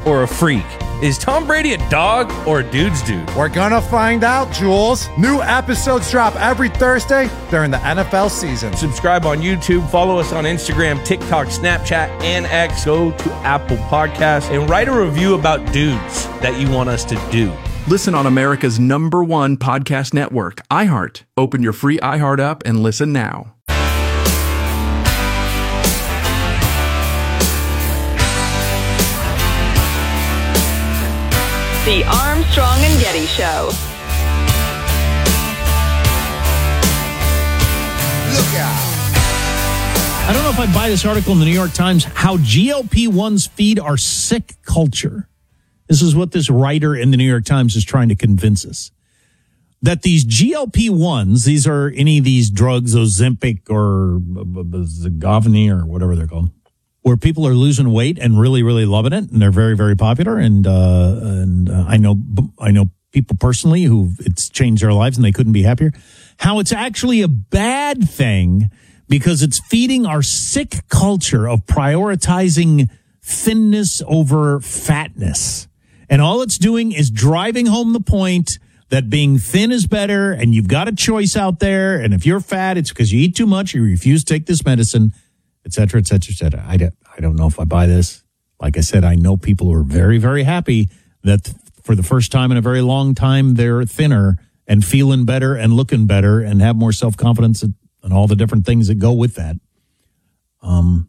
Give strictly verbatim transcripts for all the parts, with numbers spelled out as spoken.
or a freak? Is Tom Brady a dog or a dude's dude? We're gonna find out, Jules. New episodes drop every Thursday during the N F L season. Subscribe on YouTube, follow us on Instagram, TikTok, Snapchat, and X. Go to Apple Podcasts and write a review about dudes that you want us to do. Listen on America's number one podcast network, iHeart. Open your free iHeart app and listen now. The Armstrong and Getty Show. Look out. I don't know if I'd buy this article in the New York Times, how G L P ones feed our sick culture. This is what this writer in the New York Times is trying to convince us. That these G L P ones, these are any of these drugs, Ozempic or Zagavni or whatever they're called, where people are losing weight and really, really loving it, and they're very, very popular. And uh, and uh, I know I know people personally who it's changed their lives and they couldn't be happier. How it's actually a bad thing because it's feeding our sick culture of prioritizing thinness over fatness. And all it's doing is driving home the point that being thin is better, and you've got a choice out there. And if you're fat, it's because you eat too much, you refuse to take this medicine, et cetera, et cetera, et cetera. I don't, I don't know if I buy this. Like I said, I know people who are very, very happy that for the first time in a very long time, they're thinner and feeling better and looking better and have more self-confidence and, and all the different things that go with that. Um,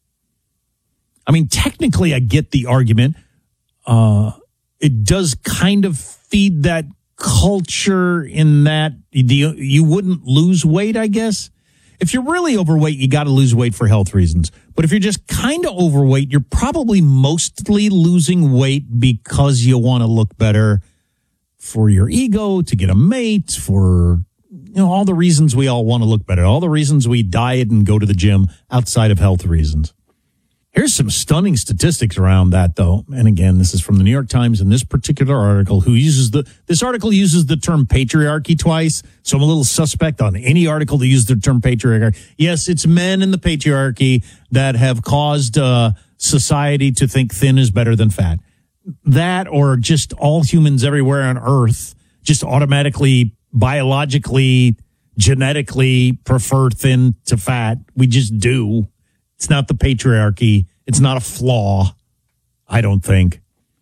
I mean, technically, I get the argument. Uh, it does kind of feed that culture in that the, you wouldn't lose weight, I guess. If you're really overweight, you got to lose weight for health reasons. But if you're just kind of overweight, you're probably mostly losing weight because you want to look better for your ego, to get a mate, for, you know, all the reasons we all want to look better, all the reasons we diet and go to the gym outside of health reasons. Here's some stunning statistics around that, though. And again, this is from the New York Times in this particular article, who uses the, this article uses the term patriarchy twice. So I'm a little suspect on any article that uses the term patriarchy. Yes, it's men in the patriarchy that have caused uh, society to think thin is better than fat. That, or just all humans everywhere on Earth just automatically, biologically, genetically prefer thin to fat. We just do. It's not the patriarchy. It's not a flaw, I don't think.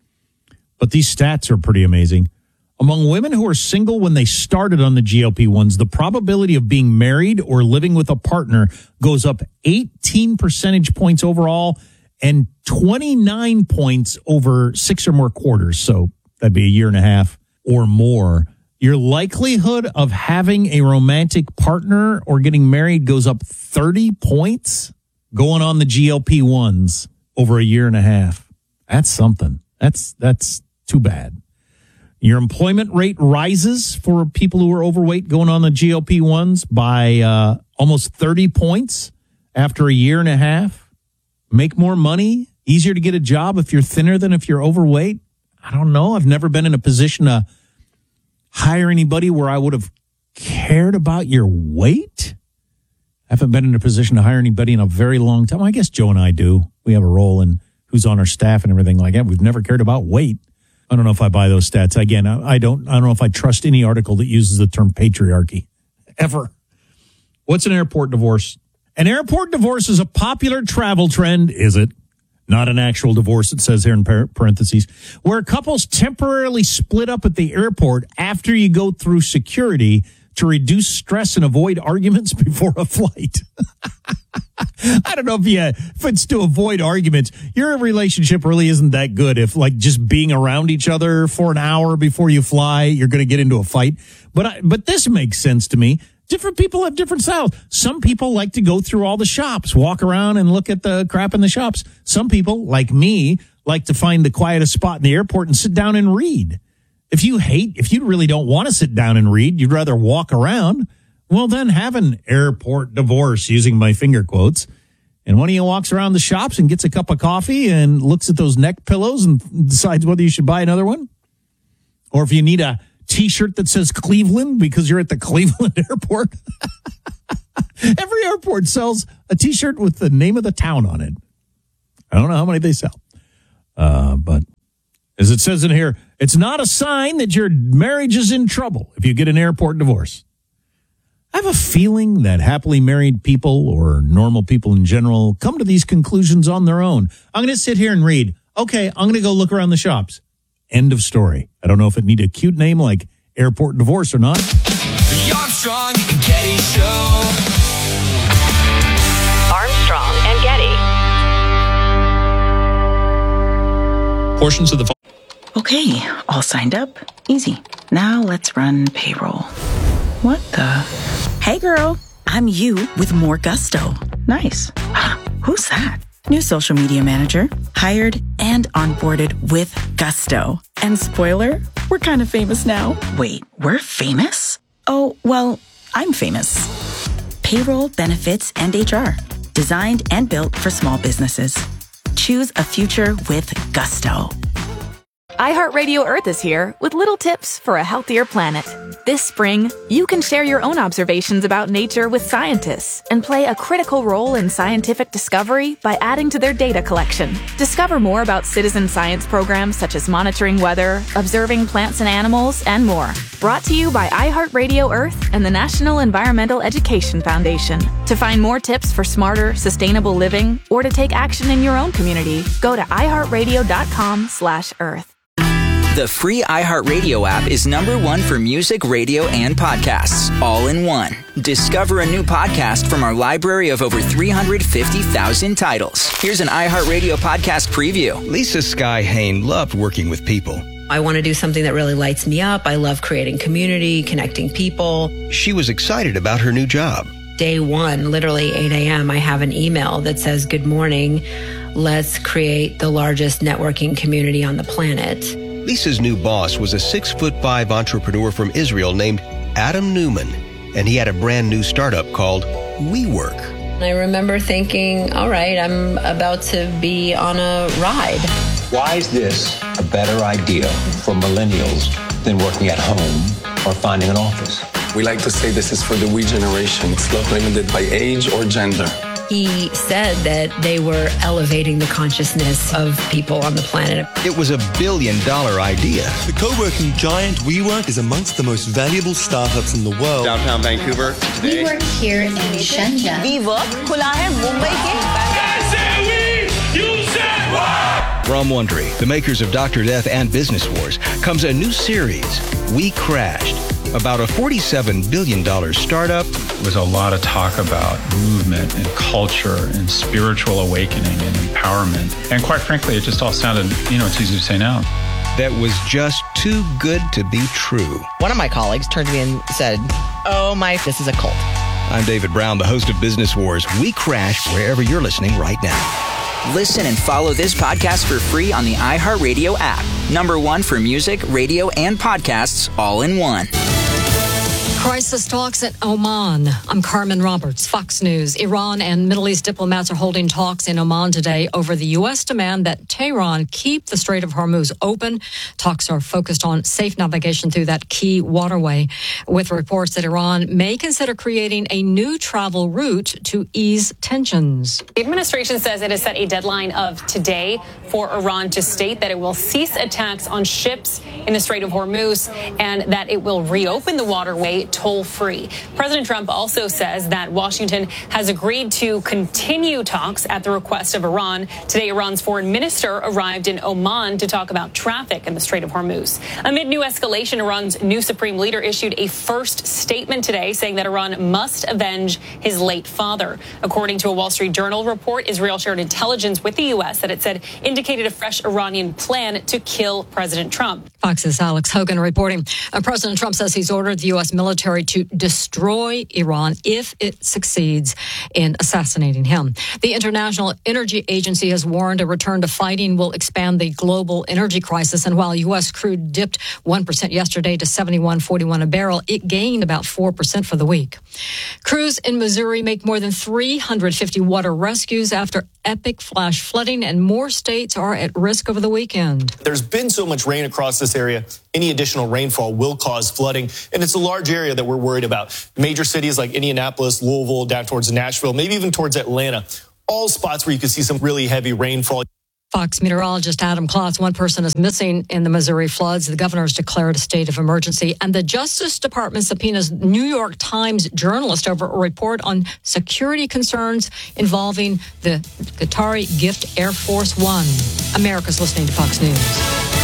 But these stats are pretty amazing. Among women who are single when they started on the G L P ones, the probability of being married or living with a partner goes up eighteen percentage points overall and twenty-nine points over six or more quarters. So that'd be a year and a half or more. Your likelihood of having a romantic partner or getting married goes up thirty points. Going on the G L P ones over a year and a half. That's something. That's that's too bad. Your employment rate rises for people who are overweight going on the G L P ones by uh, almost thirty points after a year and a half. Make more money. Easier to get a job if you're thinner than if you're overweight. I don't know. I've never been in a position to hire anybody where I would have cared about your weight. I haven't been in a position to hire anybody in a very long time. I guess Joe and I do. We have a role in who's on our staff and everything like that. We've never cared about weight. I don't know if I buy those stats. Again, I don't I don't know if I trust any article that uses the term patriarchy. Ever. What's an airport divorce? An airport divorce is a popular travel trend, is it? Not an actual divorce, it says here in parentheses, where couples temporarily split up at the airport after you go through security to reduce stress and avoid arguments before a flight. I don't know if you, if it's to avoid arguments. Your relationship really isn't that good if, like, just being around each other for an hour before you fly, you're going to get into a fight. But I, but this makes sense to me. Different people have different styles. Some people like to go through all the shops, walk around and look at the crap in the shops. Some people, like me, like to find the quietest spot in the airport and sit down and read. If you hate, if you really don't want to sit down and read, you'd rather walk around, well, then have an airport divorce, using my finger quotes. And one of you walks around the shops and gets a cup of coffee and looks at those neck pillows and decides whether you should buy another one. Or if you need a T-shirt that says Cleveland because you're at the Cleveland airport. Every airport sells a T-shirt with the name of the town on it. I don't know how many they sell. Uh, but As it says in here, it's not a sign that your marriage is in trouble if you get an airport divorce. I have a feeling that happily married people or normal people in general come to these conclusions on their own. I'm going to sit here and read. Okay, I'm going to go look around the shops. End of story. I don't know if it need a cute name like airport divorce or not. The Armstrong and Getty Show. Armstrong and Getty. Portions of the... Okay, all signed up. Easy. Now let's run payroll. What the? Hey girl, I'm you with more gusto. Nice. Who's that? New social media manager, hired and onboarded with gusto. And spoiler, we're kind of famous now. Wait, we're famous? Oh, well, I'm famous. Payroll, benefits, and H R. Designed and built for small businesses. Choose a future with gusto. iHeartRadio Earth is here with little tips for a healthier planet. This spring, you can share your own observations about nature with scientists and play a critical role in scientific discovery by adding to their data collection. Discover more about citizen science programs such as monitoring weather, observing plants and animals, and more. Brought to you by iHeartRadio Earth and the National Environmental Education Foundation. To find more tips for smarter, sustainable living or to take action in your own community, go to iHeartRadio.com slash Earth. The free iHeartRadio app is number one for music, radio, and podcasts, all in one. Discover a new podcast from our library of over three hundred fifty thousand titles. Here's an iHeartRadio podcast preview. Lisa Sky Hain loved working with people. I want to do something that really lights me up. I love creating community, connecting people. She was excited about her new job. Day one, literally eight a.m., I have an email that says, "Good morning. Let's create the largest networking community on the planet." Lisa's new boss was a six foot five entrepreneur from Israel named Adam Newman, and he had a brand new startup called WeWork. I remember thinking, all right, I'm about to be on a ride. Why is this a better idea for millennials than working at home or finding an office? We like to say this is for the we generation. It's not limited by age or gender. He said that they were elevating the consciousness of people on the planet. It was a billion dollar idea. The co-working giant WeWork is amongst the most valuable startups in the world. Downtown Vancouver today. We work here in Shenzhen. WeWork खुला है मुंबई के. From Wondery, the makers of Doctor Death and Business Wars, comes a new series, We Crashed, about a forty-seven billion dollars startup. There was a lot of talk about movement and culture and spiritual awakening and empowerment. And quite frankly, it just all sounded, you know, it's easy to say now. That was just too good to be true. One of my colleagues turned to me and said, "Oh my, this is a cult." I'm David Brown, the host of Business Wars. We Crash wherever you're listening right now. Listen and follow this podcast for free on the iHeartRadio app. Number one for music, radio, and podcasts, all in one. Crisis talks at Oman. I'm Carmen Roberts, Fox News. Iran and Middle East diplomats are holding talks in Oman today over the U S demand that Tehran keep the Strait of Hormuz open. Talks are focused on safe navigation through that key waterway, with reports that Iran may consider creating a new travel route to ease tensions. The administration says it has set a deadline of today for Iran to state that it will cease attacks on ships in the Strait of Hormuz and that it will reopen the waterway toll-free. President Trump also says that Washington has agreed to continue talks at the request of Iran. Today, Iran's foreign minister arrived in Oman to talk about traffic in the Strait of Hormuz. Amid new escalation, Iran's new supreme leader issued a first statement today saying that Iran must avenge his late father. According to a Wall Street Journal report, Israel shared intelligence with the U S that it said indicated a fresh Iranian plan to kill President Trump. Fox's Alex Hogan reporting. Uh, President Trump says he's ordered the U S military to destroy Iran if it succeeds in assassinating him. The International Energy Agency has warned a return to fighting will expand the global energy crisis. And while U S crude dipped one percent yesterday to seventy-one forty-one a barrel, it gained about four percent for the week. Crews in Missouri make more than three hundred fifty water rescues after epic flash flooding, and more states are at risk over the weekend. There's been so much rain across this area. Any additional rainfall will cause flooding, and it's a large area that we're worried about. Major cities like Indianapolis, Louisville, down towards Nashville, maybe even towards Atlanta, all spots where you can see some really heavy rainfall. Fox meteorologist Adam Klotz. One person is missing in the Missouri floods. The governor has declared a state of emergency. And the Justice Department subpoenas New York Times journalist over a report on security concerns involving the Qatari Gift Air Force One. America's listening to Fox News.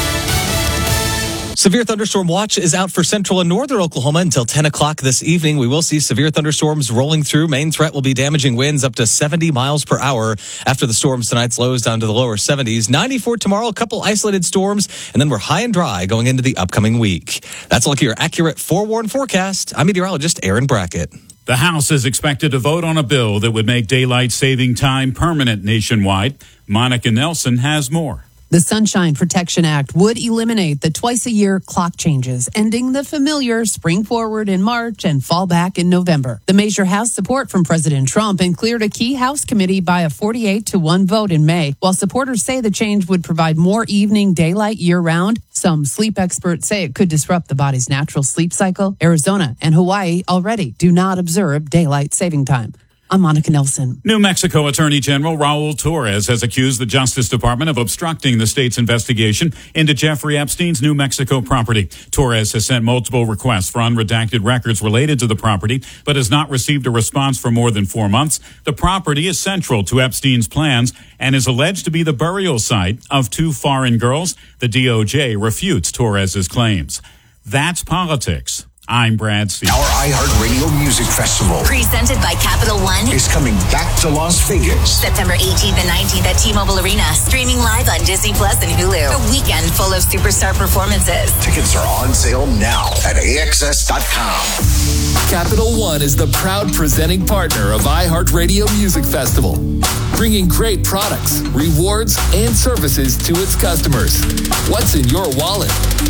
Severe thunderstorm watch is out for central and northern Oklahoma until ten o'clock this evening. We will see severe thunderstorms rolling through. Main threat will be damaging winds up to seventy miles per hour after the storms. Tonight's lows down to the lower seventies. ninety-four tomorrow, a couple isolated storms, and then we're high and dry going into the upcoming week. That's a look at your accurate forewarned forecast. I'm meteorologist Aaron Brackett. The House is expected to vote on a bill that would make daylight saving time permanent nationwide. Monica Nelson has more. The Sunshine Protection Act would eliminate the twice-a-year clock changes, ending the familiar spring forward in March and fall back in November. The measure has support from President Trump and cleared a key House committee by a forty-eight to one vote in May. While supporters say the change would provide more evening daylight year-round, some sleep experts say it could disrupt the body's natural sleep cycle. Arizona and Hawaii already do not observe daylight saving time. I'm Monica Nelson. New Mexico Attorney General Raul Torres has accused the Justice Department of obstructing the state's investigation into Jeffrey Epstein's New Mexico property. Torres has sent multiple requests for unredacted records related to the property, but has not received a response for more than four months. The property is central to Epstein's plans and is alleged to be the burial site of two foreign girls. The D O J refutes Torres's claims. That's politics. I'm Brad C. Our iHeartRadio Music Festival, presented by Capital One, is coming back to Las Vegas. September eighteenth and nineteenth at T-Mobile Arena. Streaming live on Disney Plus and Hulu. A weekend full of superstar performances. Tickets are on sale now at A X S dot com. Capital One is the proud presenting partner of iHeartRadio Music Festival, bringing great products, rewards, and services to its customers. What's in your wallet?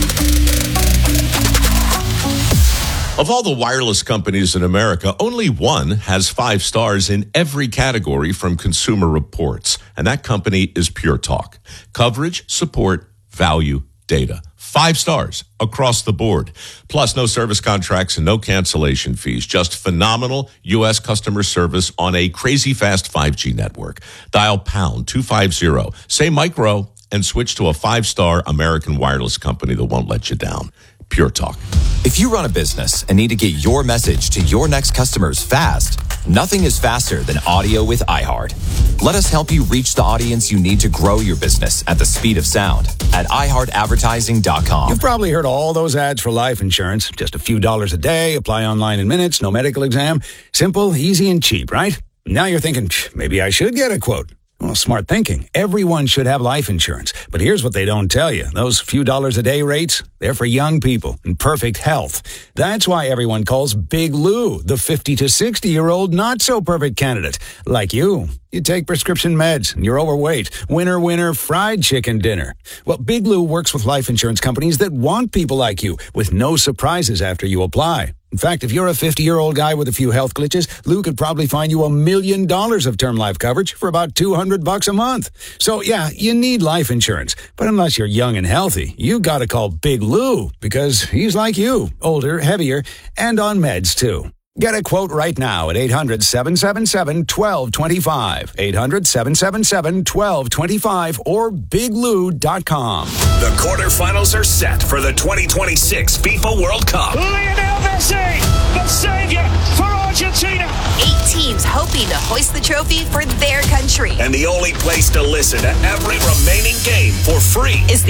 Of all the wireless companies in America, only one has five stars in every category from Consumer Reports, and that company is Pure Talk. Coverage, support, value, data. Five stars across the board. Plus, no service contracts and no cancellation fees. Just phenomenal U S customer service on a crazy fast five G network. Dial pound two fifty, say micro, and switch to a five-star American wireless company that won't let you down. Pure Talk. If you run a business and need to get your message to your next customers fast, nothing is faster than audio with iHeart. Let us help you reach the audience you need to grow your business at the speed of sound at i heart advertising dot com. You've probably heard all those ads for life insurance. Just a few dollars a day, apply online in minutes, no medical exam. Simple, easy, and cheap, right? Now you're thinking, maybe I should get a quote. Well, smart thinking. Everyone should have life insurance. But here's what they don't tell you. Those few dollars a day rates, they're for young people in perfect health. That's why everyone calls Big Lou the fifty to sixty-year-old not-so-perfect candidate. Like you. You take prescription meds and you're overweight. Winner, winner, fried chicken dinner. Well, Big Lou works with life insurance companies that want people like you with no surprises after you apply. In fact, if you're a fifty-year-old guy with a few health glitches, Lou could probably find you a million dollars of term life coverage for about two hundred bucks a month. So, yeah, you need life insurance. But unless you're young and healthy, you got to call Big Lou because he's like you, older, heavier, and on meds, too. Get a quote right now at eight hundred, seven seven seven, one two two five, eight hundred, seven seven seven, one two two five, or big lou dot com. The quarterfinals are set for the twenty twenty-six FIFA World Cup. Lionel Messi, the savior for Argentina. Eight teams hoping to hoist the trophy for their country. And the only place to listen to every remaining game for free is the